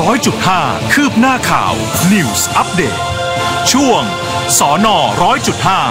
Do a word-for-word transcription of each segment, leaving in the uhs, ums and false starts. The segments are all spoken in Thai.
ร้อยจุดห้าคืบหน้าข่าว News Update ช่วงสน.ร้อยจุดห้า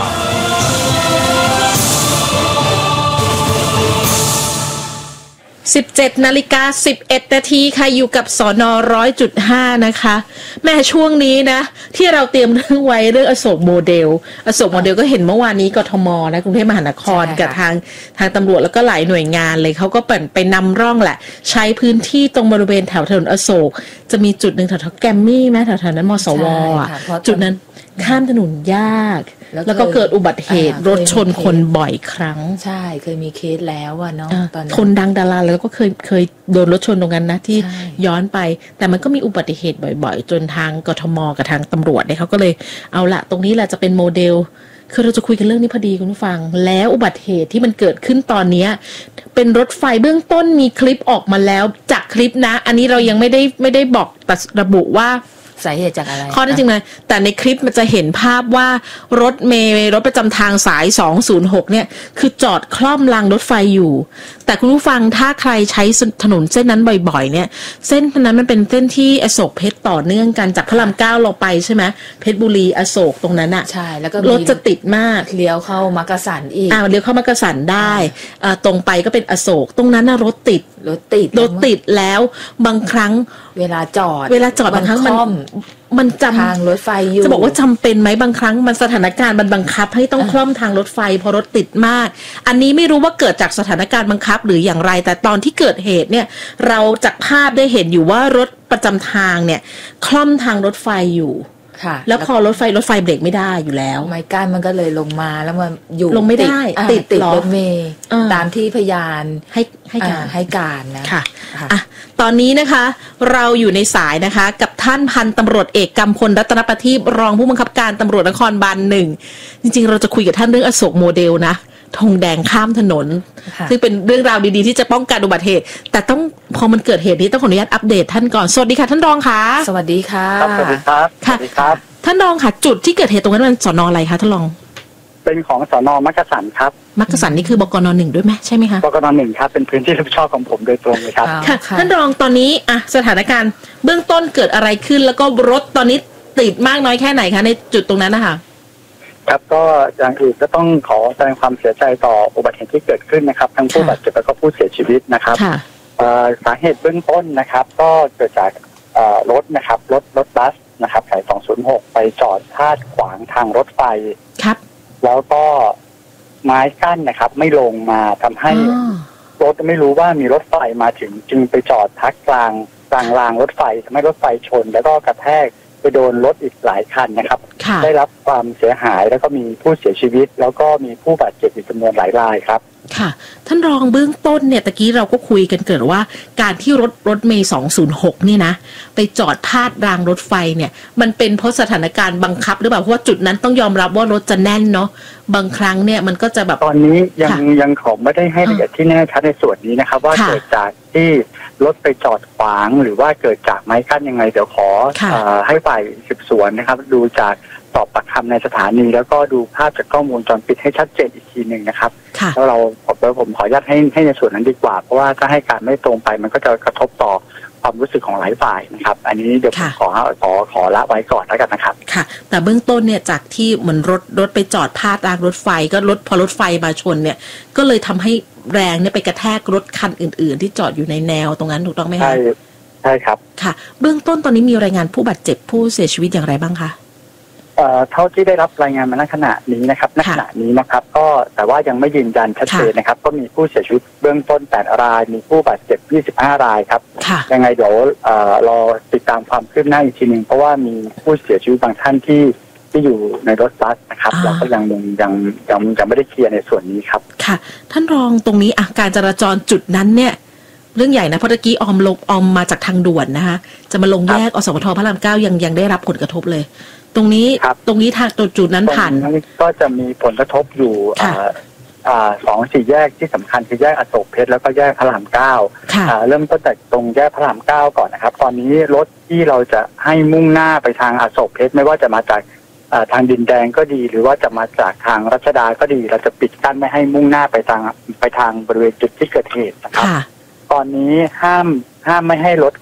สิบเจ็ดนาฬิกาสิบเอ็ดนาทีค่ะอยู่กับสน.ร้อยจุดห้านะคะแม่ช่วงนี้นะที่เราเตรียมเรื่องไว้เรื่องอโศกโมเดลอโศกโมเดลก็เห็นเมื่อวานนี้กทมนะกรุงเทพมหานครกับทางทางตำรวจแล้วก็หลายหน่วยงานเลยเขาก็เปิดไปนำร่องแหละใช้พื้นที่ตรงบริเวณแถวถนนอโศกจะมีจุดหนึ่งแถวๆแกมมี่ไหมแถวๆนั้นมสวอ่ะจุดนั้นข้ามถนนยากแล้วก็เกิดอุบัติเหตุรถชนคนบ่อยครั้งใช่เคยมีเคสแล้วอะเนาะตอนคนดังดาราแล้วก็เคยเคยโดนรถชนตรงนั้นนะที่ย้อนไปแต่มันก็มีอุบัติเหตุบ่อยๆจนทางกทมกับทางตำรวจเนี่ยเขาก็เลยเอาละตรงนี้แหละจะเป็นโมเดลคือเราจะคุยกันเรื่องนี้พอดีคุณผู้ฟังแล้วอุบัติเหตุที่มันเกิดขึ้นตอนนี้เป็นรถไฟเบื้องต้นมีคลิปออกมาแล้วจากคลิปนะอันนี้เรายังไม่ได้ไม่ได้บอกระบุว่าสาเหตุจากอะไรข้อที่จริงเลยแต่ในคลิปมันจะเห็นภาพว่ารถเมล์รถประจำทางสายสองศูนย์หกเนี่ยคือจอดคล่อมรางรถไฟอยู่แต่คุณผู้ฟังถ้าใครใช้ถนนเส้นนั้นบ่อยๆเนี่ยเส้นนั้นมันเป็นเส้นที่อโศกเพชรต่อเนื่องกันจากพระรามเก้าเราไปใช่ไหมเพชรบุรีอโศกตรงนั้นอะใช่แล้วก็รถจะติดมากเลี้ยวเข้ามักกะสันอีกอ่าเลี้ยวเข้ามักกะสันได้อ่าตรงไปก็เป็นอโศกตรงนั้นน่ะรถติดรถติดรถติดแล้วบางครั้งเวลาจอดเวลาจอดบางครั้งมันมันจำทางรถไฟอยู่จะบอกว่าจำเป็นไหมบางครั้งมันสถานการณ์มันบังคับให้ต้องคล่อมทางรถไฟเพราะรถติดมากอันนี้ไม่รู้ว่าเกิดจากสถานการณ์บังคับหรืออย่างไรแต่ตอนที่เกิดเหตุเนี่ยเราจากภาพได้เห็นอยู่ว่ารถประจำทางเนี่ยคล่อมทางรถไฟอยู่แล้วพอรถไฟรถไฟเบรกไม่ได้อยู่แล้วไม้กั้นมันก็เลยลงมาแล้วมันอยู่ลงไม่ได้ติดติดรถเมล์ตามที่พยานให้ให้การให้การนะค่ะอ่ะตอนนี้นะคะเราอยู่ในสายนะคะกับท่านพันตำรวจเอกกำพลรัตนประทีปรองผู้บังคับการตำรวจนครบาลหนึ่งจริงๆเราจะคุยกับท่านเรื่องอโศกโมเดลนะธงแดงข้ามถนนซึ่งเป็นเรื่องราวดีๆที่จะป้องกันอุบัติเหตุแต่ต้องพอมันเกิดเหตุนี้ต้องขออนุญาตอัปเดตท่านก่อนสวัสดีค่ะท่านรองค่ะสวัสดีค่ะสวัสดีครับสวัสดีครับท่านรองค่ะจุดที่เกิดเหตุตรงนั้นมันสน.อะไรคะท่านรองเป็นของสน.มักกะสันครับมักกะสันนี่คือบกน.หนึ่งด้วยไหมใช่ไหมคะบกน.หนึ่งครับเป็นพื้นที่รับผิดชอบของผมโดยตรงเลยครับค่ะท่านรองตอนนี้อะสถานการณ์เบื้องต้นเกิดอะไรขึ้นแล้วก็รถตอนนี้ติดมากน้อยแค่ไหนคะในจุดตรงนั้นนะคะครับก็อย่างอื่นก็ต้องขอแสดงความเสียใจต่ออุบัติเหตุที่เกิดขึ้นนะครับทั้งผู้บาดเจ็บแล้วก็ผู้เสียชีวิตนะครับสาเหตุเบื้องต้นนะครับก็เกิดจากรถนะครับรถรถบัสนะครับสายสองศูนย์หกไปจอดพาดขวางทางรถไฟครับแล้วก็ไม้กั้นนะครับไม่ลงมาทำให้รถไม่รู้ว่ามีรถไฟมาถึงจึงไปจอดพักกลางกลางรางรถไฟทำให้รถไฟชนแล้วก็กระแทกไปโดนรถอีกหลายคันนะครับได้รับความเสียหายแล้วก็มีผู้เสียชีวิตแล้วก็มีผู้บาดเจ็บอีกจำนวนหลายรายครับค่ะท่านรองเบื้องต้นเนี่ยตะกี้เราก็คุยกันเกิดว่าการที่รถรถเมย์สองศูนย์หกนี่นะไปจอดพาดรางรถไฟเนี่ยมันเป็นเพราะสถานการณ์บังคับหรือเปล่าเพราะว่าจุดนั้นต้องยอมรับว่ารถจะแน่นเนาะบางครั้งเนี่ยมันก็จะแบบตอนนี้ยังยังขอไม่ได้ให้ละเอียดที่แน่ชัดในส่วนนี้นะครับว่าเกิดจากที่รถไปจอดขวางหรือว่าเกิดจากไม้กั้นยังไงเดี๋ยวขอให้ฝ่ายสืบสวนนะครับดูจากสอบปากคำในสถานีแล้วก็ดูภาพจากกล้องวงจรปิดให้ชัดเจนอีกทีหนึ่งนะครับแล้วเราผมขออนุญาตให้ให้ในส่วนนั้นดีกว่าเพราะว่าถ้าให้การไม่ตรงไปมันก็จะกระทบต่อความรู้สึกของหลายฝ่ายนะครับอันนี้เดี๋ยวผมขอขอขอละไว้ก่อนแล้วกันนะครับค่ะแต่เบื้องต้นเนี่ยจากที่เหมือนรถรถไปจอดพาดรางรถไฟก็รถพอรถไฟมาชนเนี่ยก็เลยทำให้แรงเนี่ยไปกระแทกรถคันอื่นๆที่จอดอยู่ในแนวตรงนั้นถูกต้องไหมคะใช่ใช่ครับค่ะเบื้องต้นตอนนี้มีรายงานผู้บาดเจ็บผู้เสียชีวิตอย่างไรบ้างคะเอ่อเท่าที่ได้รับรายงานมาณขณะนี้นะครับณขณะนี้นะครับก็แต่ว่ายังไม่ยืนยันชัดเจนนะครับก็มีผู้เสียชีวิตเบื้องต้นแปดรายมีผู้บาดเจ็บยี่สิบห้ารายครับยังไงเดี๋ยวเอ่อรอติดตามความคืบหน้าอีกทีนึงเพราะว่ามีผู้เสียชีวิตบางท่านที่ที่อยู่ในรถบัสนะครับเราก็ยังยังยังยังยังไม่ได้เคลียร์ในส่วนนี้ครับค่ะท่านรองตรงนี้อาการจราจรจุดนั้นเนี่ยเรื่องใหญ่นะเพราะตะกี้ออมลงออมมาจากทางด่วนนะคะจะมาลงแยกอสมทพระรามเก้ายังยังได้รับผลกระทบเลยตรงนี้ตรงนี้ทางจุดนั้นผ่านก็จะมีผลกระทบอยู่สองสี่แยกที่สำคัญคือแยกอโศกเพชรแล้วก็แยกพระรามเก้าเริ่มต้นจากตรงแยกพระรามเก้าก่อนนะครับตอนนี้รถที่เราจะให้มุ่งหน้าไปทางอโศกเพชรไม่ว่าจะมาจากทางดินแดงก็ดีหรือว่าจะมาจากทางรัชดาก็ดีเราจะปิดกั้นไม่ให้มุ่งหน้าไปทางไปทางบริเวณจุดที่เกิดเหตุนะครับตอนนี้ห้ามห้ามไม่ให้รถ